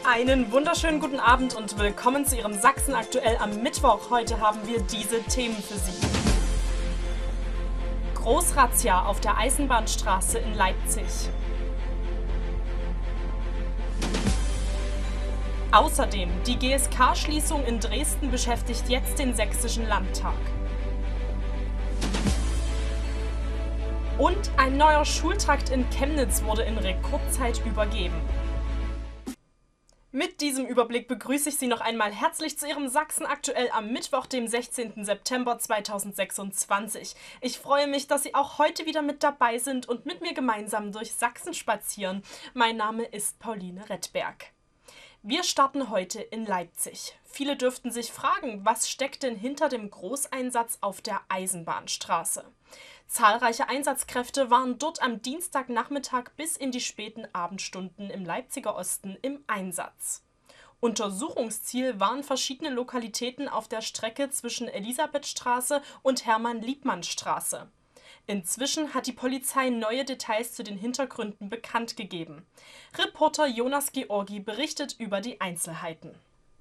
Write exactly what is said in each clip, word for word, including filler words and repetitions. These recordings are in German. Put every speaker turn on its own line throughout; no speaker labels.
Einen wunderschönen guten Abend und willkommen zu Ihrem Sachsen aktuell am Mittwoch. Heute haben wir diese Themen für Sie. Großrazzia auf der Eisenbahnstraße in Leipzig. Außerdem, die G S K-Schließung in Dresden beschäftigt jetzt den Sächsischen Landtag. Und ein neuer Schultrakt in Chemnitz wurde in Rekordzeit übergeben. Mit diesem Überblick begrüße ich Sie noch einmal herzlich zu Ihrem Sachsen aktuell am Mittwoch, dem sechzehnten September zweitausendsechsundzwanzig. Ich freue mich, dass Sie auch heute wieder mit dabei sind und mit mir gemeinsam durch Sachsen spazieren. Mein Name ist Pauline Redberg. Wir starten heute in Leipzig. Viele dürften sich fragen, was steckt denn hinter dem Großeinsatz auf der Eisenbahnstraße? Zahlreiche Einsatzkräfte waren dort am Dienstagnachmittag bis in die späten Abendstunden im Leipziger Osten im Einsatz. Untersuchungsziel waren verschiedene Lokalitäten auf der Strecke zwischen Elisabethstraße und Hermann-Liebmann-Straße. Inzwischen hat die Polizei neue Details zu den Hintergründen bekannt gegeben. Reporter Jonas Georgi berichtet über die Einzelheiten.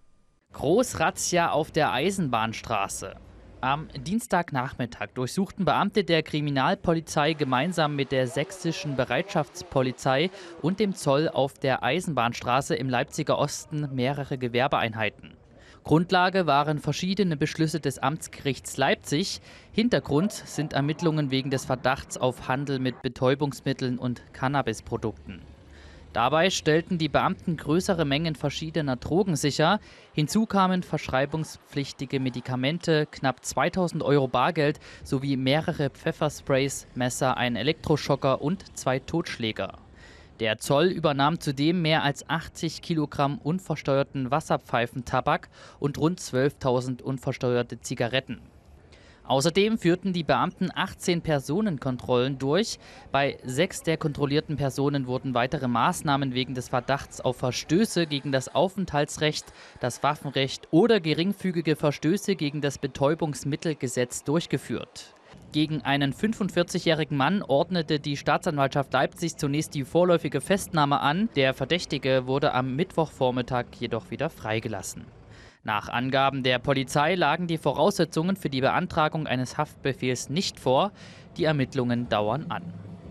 Großrazzia auf der Eisenbahnstraße. Am Dienstagnachmittag durchsuchten Beamte der Kriminalpolizei gemeinsam mit der sächsischen Bereitschaftspolizei und dem Zoll auf der Eisenbahnstraße im Leipziger Osten mehrere Gewerbeeinheiten. Grundlage waren verschiedene Beschlüsse des Amtsgerichts Leipzig. Hintergrund sind Ermittlungen wegen des Verdachts auf Handel mit Betäubungsmitteln und Cannabisprodukten. Dabei stellten die Beamten größere Mengen verschiedener Drogen sicher. Hinzu kamen verschreibungspflichtige Medikamente, knapp zweitausend Euro Bargeld sowie mehrere Pfeffersprays, Messer, ein Elektroschocker und zwei Totschläger. Der Zoll übernahm zudem mehr als achtzig Kilogramm unversteuerten Wasserpfeifentabak und rund zwölftausend unversteuerte Zigaretten. Außerdem führten die Beamten achtzehn Personenkontrollen durch. Bei sechs der kontrollierten Personen wurden weitere Maßnahmen wegen des Verdachts auf Verstöße gegen das Aufenthaltsrecht, das Waffenrecht oder geringfügige Verstöße gegen das Betäubungsmittelgesetz durchgeführt. Gegen einen fünfundvierzigjährigen Mann ordnete die Staatsanwaltschaft Leipzig zunächst die vorläufige Festnahme an. Der Verdächtige wurde am Mittwochvormittag jedoch wieder freigelassen. Nach Angaben der Polizei lagen die Voraussetzungen für die Beantragung eines Haftbefehls nicht vor. Die Ermittlungen dauern an.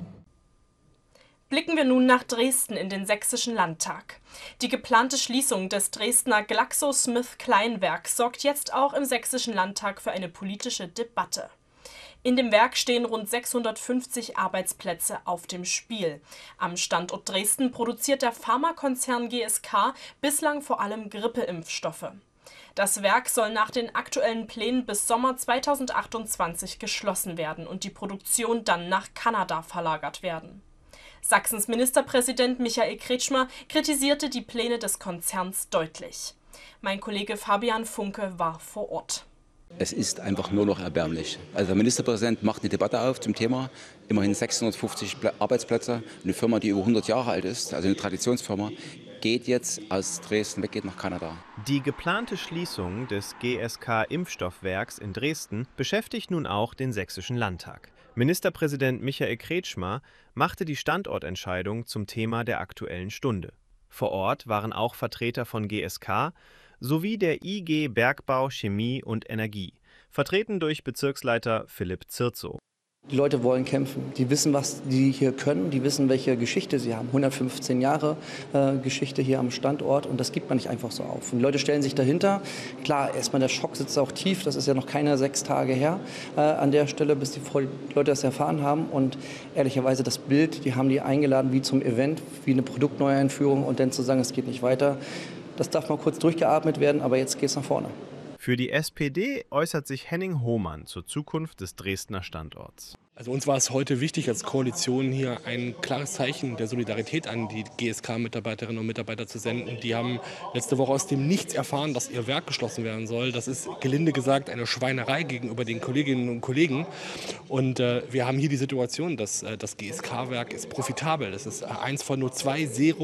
Blicken wir nun nach Dresden in den Sächsischen Landtag. Die geplante Schließung des Dresdner GlaxoSmithKline-Werks sorgt jetzt auch im Sächsischen Landtag für eine politische Debatte. In dem Werk stehen rund sechshundertfünfzig Arbeitsplätze auf dem Spiel. Am Standort Dresden produziert der Pharmakonzern G S K bislang vor allem Grippeimpfstoffe. Das Werk soll nach den aktuellen Plänen bis Sommer zweitausendachtundzwanzig geschlossen werden und die Produktion dann nach Kanada verlagert werden. Sachsens Ministerpräsident Michael Kretschmer kritisierte die Pläne des Konzerns deutlich. Mein Kollege Fabian Funke war vor Ort.
Es ist einfach nur noch erbärmlich. Also der Ministerpräsident macht eine Debatte auf zum Thema, immerhin sechshundertfünfzig Arbeitsplätze, eine Firma, die über hundert Jahre alt ist, also eine Traditionsfirma, geht jetzt aus Dresden weg, geht nach Kanada.
Die geplante Schließung des G S K-Impfstoffwerks in Dresden beschäftigt nun auch den Sächsischen Landtag. Ministerpräsident Michael Kretschmer machte die Standortentscheidung zum Thema der Aktuellen Stunde. Vor Ort waren auch Vertreter von G S K sowie der I G Bergbau, Chemie und Energie, vertreten durch Bezirksleiter Philipp Zirzow.
Die Leute wollen kämpfen. Die wissen, was die hier können. Die wissen, welche Geschichte sie haben. hundertfünfzehn Jahre äh, Geschichte hier am Standort. Und das gibt man nicht einfach so auf. Und die Leute stellen sich dahinter. Klar, erstmal der Schock sitzt auch tief. Das ist ja noch keine sechs Tage her äh, an der Stelle, bis die Leute das erfahren haben. Und ehrlicherweise das Bild, die haben die eingeladen wie zum Event, wie eine Produktneueinführung. Und dann zu sagen, es geht nicht weiter. Das darf mal kurz durchgeatmet werden, aber jetzt geht es nach vorne.
Für die S P D äußert sich Henning Hohmann zur Zukunft des Dresdner Standorts.
Also uns war es heute wichtig, als Koalition hier ein klares Zeichen der Solidarität an die G S K-Mitarbeiterinnen und Mitarbeiter zu senden. Die haben letzte Woche aus dem Nichts erfahren, dass ihr Werk geschlossen werden soll. Das ist gelinde gesagt eine Schweinerei gegenüber den Kolleginnen und Kollegen. Und äh, wir haben hier die Situation, dass äh, das G S K-Werk ist profitabel. Das ist eins von nur zwei Zero